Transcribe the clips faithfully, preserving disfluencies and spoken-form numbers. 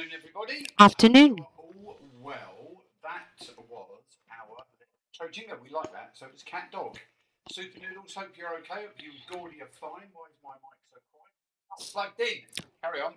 afternoon, everybody. Afternoon. All well, that was our show jingle. We like that. So it's Cat Dog. Super Noodles, hope you're okay. Hope you and Gordy are fine. Why is my mic so quiet? Not plugged in. Carry on.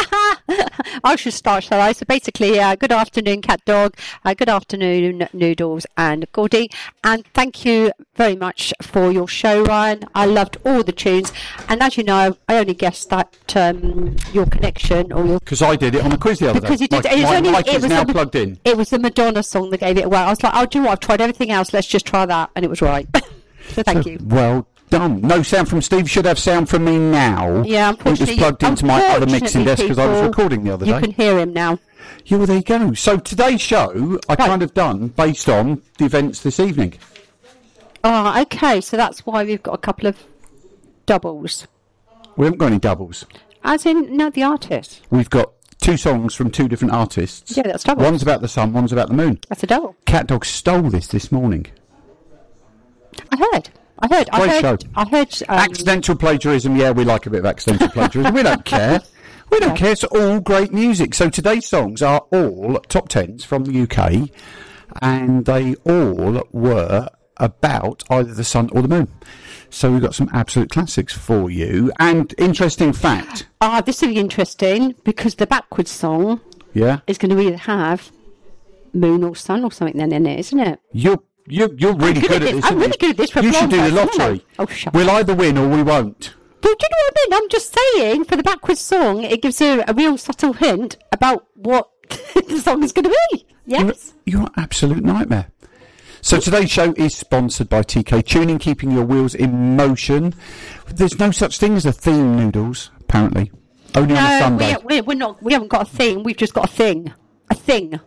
I should start, shall I? So basically, uh, good afternoon, Cat Dog. Uh, good afternoon, Noodles and Gordy. And thank you very much for your show, Ryan. I loved all the tunes. And as you know, I only guessed that um, your connection or your... Because I did it on a quiz the other because day. you did. My, It was my only, mic it is was now the, plugged in. It was the Madonna song that gave it away. I was like, oh, do you know what? I've tried everything else. Let's just try that. And it was right. So thank So, you. Well done. No sound from Steve. Should have sound from me now. Yeah, unfortunately. It was plugged into my other mixing desk because I was people, recording the other you day. You can hear him now. Yeah, well, there you go. So today's show, I Right. kind of done based on the events this evening. Oh, okay. So that's why we've got a couple of doubles. We haven't got any doubles. As in, no, the artist. We've got two songs from two different artists. Yeah, that's doubles. One's about the sun, one's about the moon. That's a double. Cat Dog stole this this morning. I heard. I heard. I Great heard. show. I heard. Um, Accidental plagiarism, yeah, we like a bit of accidental plagiarism. We don't care. We don't Yeah. care. It's all great music. So today's songs are all top tens from the U K, and they all were about either the sun or the moon. So we've got some absolute classics for you. And interesting fact. Ah, this will be interesting because the backwards song Yeah? is going to either have moon or sun or something then in it, isn't it? You're, you're, you're really good good, at at this. this. I'm aren't really you? good at this for a You should blonde do the person, aren't I? lottery. Oh, shut We'll either win or we won't. But do you know what I mean? I'm just saying, for the backwards song, it gives you a real subtle hint about what the song is going to be. Yes? You're, you're an absolute nightmare. So today's show is sponsored by T K Tuning, keeping your wheels in motion. There's no such thing as a theme, Noodles, apparently. Only on a No, Sunday. we, we, we're not, we haven't got a thing. We've just got a thing. A thing.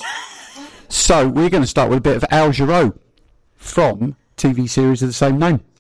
So we're going to start with a bit of Al Jarreau from T V series of the same name.